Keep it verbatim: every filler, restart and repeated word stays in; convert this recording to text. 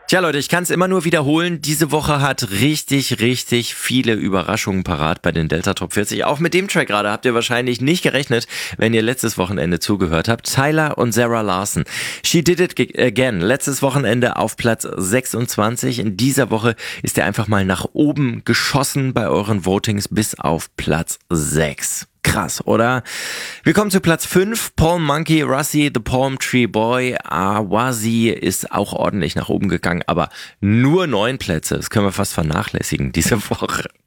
Tja Leute, ich kann es immer nur wiederholen, diese Woche hat richtig, richtig viele Überraschungen parat bei den Delta Top vierzig. Auch mit dem Track gerade habt ihr wahrscheinlich nicht gerechnet, wenn ihr letztes Wochenende zugehört habt. Tyler und Sarah Larson. She Did It Again. Letztes Wochenende auf Platz sechsundzwanzig. In dieser Woche ist er einfach mal nach oben geschossen bei euren Votings bis auf Platz sechs. Krass, oder? Wir kommen zu Platz fünf. Paul Monkey, Russi, The Palm Tree Boy. Awazi ist auch ordentlich nach oben gegangen, aber nur neun Plätze. Das können wir fast vernachlässigen diese Woche.